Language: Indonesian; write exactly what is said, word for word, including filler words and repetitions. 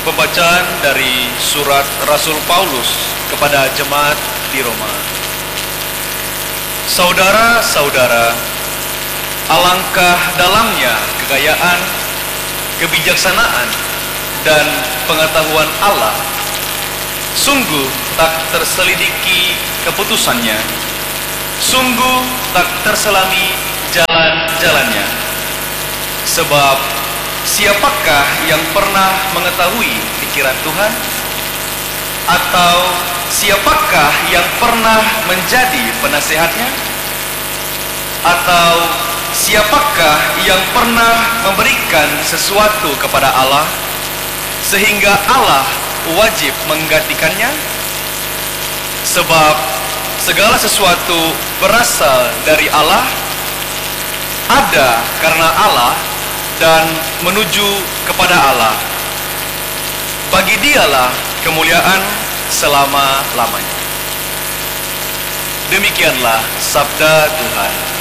Pembacaan dari surat Rasul Paulus kepada jemaat di Roma. Saudara-saudara, alangkah dalamnya kekayaan, kebijaksanaan, dan pengetahuan Allah. Sungguh tak terselidiki keputusannya, sungguh tak terselami jalan-jalannya. Sebab siapakah yang pernah mengetahui pikiran Tuhan? Atau siapakah yang pernah menjadi penasehatnya? Atau siapakah yang pernah memberikan sesuatu kepada Allah sehingga Allah wajib menggantikannya? Sebab segala sesuatu berasal dari Allah, ada karena Allah, dan menuju kepada Allah. Bagi Dialah kemuliaan selama-lamanya. Demikianlah sabda Tuhan.